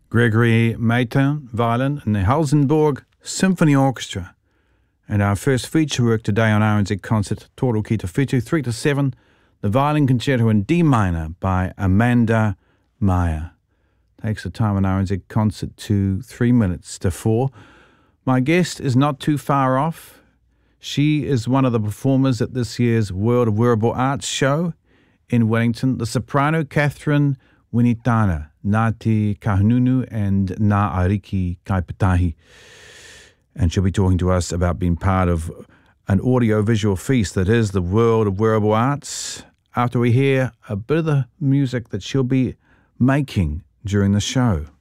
Gregory Mayton, violin, and the Helsingborg Symphony Orchestra. And our first feature work today on RNZ Concert, Toru Ki Te Whetū, 3 to 7, the Violin Concerto in D minor by Amanda Meyer. Takes the time on RNZ Concert to 3 minutes to 4. My guest is not too far off. She is one of the performers at this year's World of Wearable Arts show in Wellington, the soprano Catherine Winitana, Ngāti Kahungunu and Ngā Ariki Kaipatahi. And she'll be talking to us about being part of an audio-visual feast that is the World of Wearable Arts, after we hear a bit of the music that she'll be making during the show.